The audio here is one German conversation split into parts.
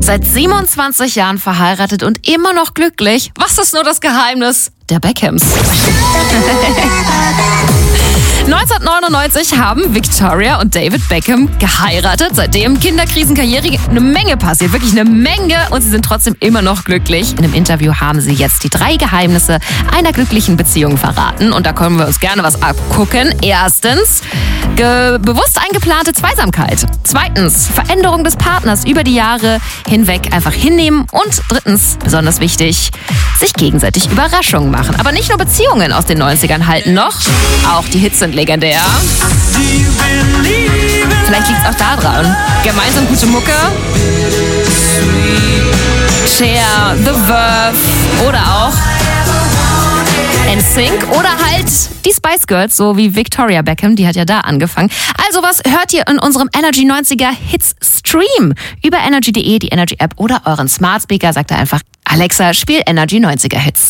Seit 27 Jahren verheiratet und immer noch glücklich. Was ist nur das Geheimnis der Beckhams? 1999 haben Victoria und David Beckham geheiratet. Seitdem Kinderkrisen, Karriere, eine Menge passiert, wirklich eine Menge. Und sie sind trotzdem immer noch glücklich. In einem Interview haben sie jetzt die 3 Geheimnisse einer glücklichen Beziehung verraten. Und da können wir uns gerne was abgucken. Erstens, bewusst eingeplante Zweisamkeit. Zweitens, Veränderung des Partners über die Jahre hinweg einfach hinnehmen. Und drittens, besonders wichtig, sich gegenseitig Überraschungen machen. Aber nicht nur Beziehungen aus den 90ern halten noch, auch die Hits sind legendär. Vielleicht liegt es auch daran. Gemeinsam gute Mucke. Cher, The Verve oder auch NSYNC oder halt die Spice Girls, so wie Victoria Beckham, die hat ja da angefangen. Also was hört ihr in unserem Energy 90er Hits Stream? Über energy.de, die Energy App oder euren Smart Speaker sagt er einfach, Alexa, spiel Energy 90er Hits.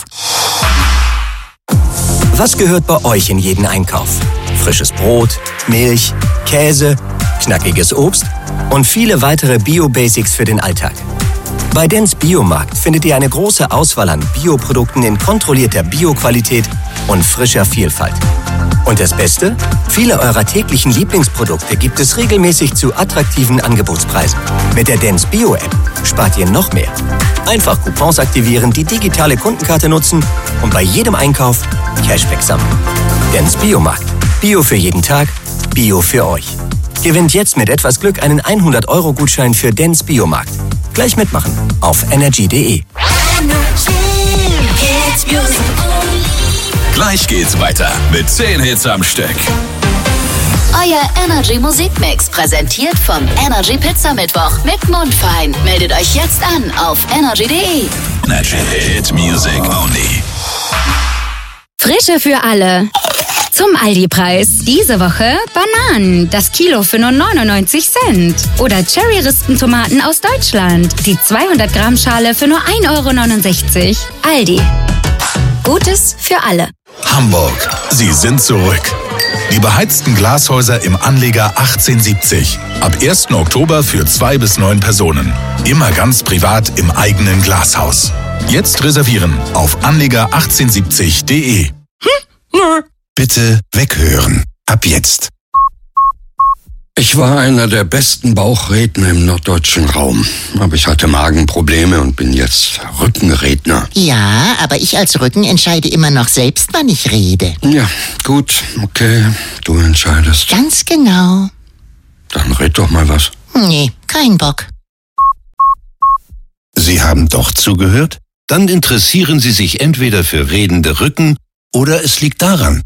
Was gehört bei euch in jeden Einkauf? Frisches Brot, Milch, Käse, knackiges Obst und viele weitere Bio-Basics für den Alltag. Bei Dens Biomarkt findet ihr eine große Auswahl an Bioprodukten in kontrollierter Bioqualität und frischer Vielfalt. Und das Beste? Viele eurer täglichen Lieblingsprodukte gibt es regelmäßig zu attraktiven Angebotspreisen. Mit der Dens Bio-App spart ihr noch mehr. Einfach Coupons aktivieren, die digitale Kundenkarte nutzen und bei jedem Einkauf Cashback sammeln. Dens Biomarkt. Bio für jeden Tag, Bio für euch. Gewinnt jetzt mit etwas Glück einen 100-Euro-Gutschein für Dens Biomarkt. Gleich mitmachen auf energy.de. Gleich geht's weiter mit 10 Hits am Stück. Euer Energy Musikmix, präsentiert vom Energy Pizza Mittwoch mit Mundfein. Meldet euch jetzt an auf energy.de. Energy Hit Music Only. Frische für alle. Zum Aldi-Preis. Diese Woche Bananen, das Kilo für nur 99 Cent. Oder Cherry-Rispentomaten aus Deutschland. Die 200 Gramm Schale für nur 1,69 Euro. Aldi. Gutes für alle. Hamburg, sie sind zurück. Die beheizten Glashäuser im Anleger 1870. Ab 1. Oktober für 2 bis 9 Personen. Immer ganz privat im eigenen Glashaus. Jetzt reservieren auf anleger1870.de. Bitte weghören. Ab jetzt. Ich war einer der besten Bauchredner im norddeutschen Raum. Aber ich hatte Magenprobleme und bin jetzt Rückenredner. Ja, aber ich als Rücken entscheide immer noch selbst, wann ich rede. Ja, gut, okay, du entscheidest. Ganz genau. Dann red doch mal was. Nee, kein Bock. Sie haben doch zugehört? Dann interessieren Sie sich entweder für redende Rücken oder es liegt daran.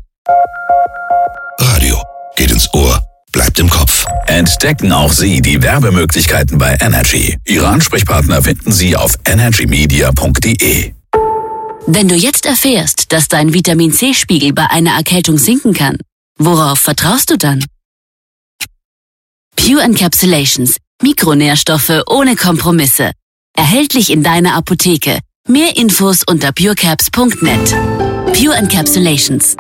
Radio geht ins Ohr, bleibt im Kopf. Entdecken auch Sie die Werbemöglichkeiten bei Energy. Ihre Ansprechpartner finden Sie auf energymedia.de. Wenn du jetzt erfährst, dass dein Vitamin-C-Spiegel bei einer Erkältung sinken kann, worauf vertraust du dann? Pure Encapsulations. Mikronährstoffe ohne Kompromisse. Erhältlich in deiner Apotheke. Mehr Infos unter purecaps.net. Pure Encapsulations.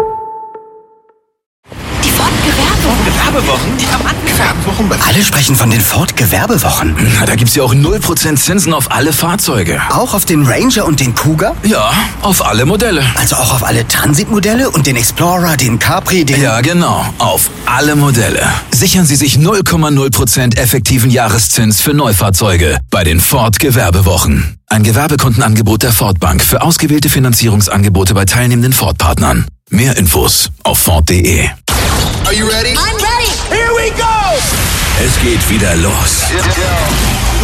Die Ford-Gewerbewochen? Ja, Mann, Gewerbewochen. Alle sprechen von den Ford-Gewerbewochen. Na, da gibt's ja auch 0% Zinsen auf alle Fahrzeuge. Auch auf den Ranger und den Cougar? Ja, auf alle Modelle. Also auch auf alle Transit-Modelle und den Explorer, den Capri, den... Ja, genau. Auf alle Modelle. Sichern Sie sich 0,0% effektiven Jahreszins für Neufahrzeuge bei den Ford-Gewerbewochen. Ein Gewerbekundenangebot der Ford Bank für ausgewählte Finanzierungsangebote bei teilnehmenden Ford-Partnern. Mehr Infos auf Ford.de. Are you ready? I'm ready. Here we go! Es geht wieder los.